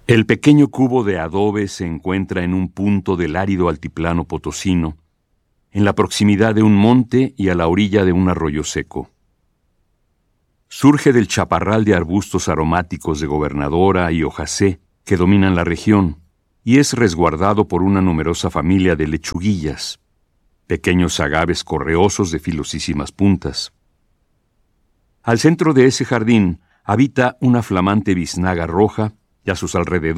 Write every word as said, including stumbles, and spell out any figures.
El pequeño cubo de adobe se encuentra en un punto del árido altiplano potosino, en la proximidad de un monte y a la orilla de un arroyo seco. Surge del chaparral de arbustos aromáticos de gobernadora y hojacé que dominan la región, y es resguardado por una numerosa familia de lechuguillas, pequeños agaves correosos de filosísimas puntas. Al centro de ese jardín habita una flamante biznaga roja y a sus alrededores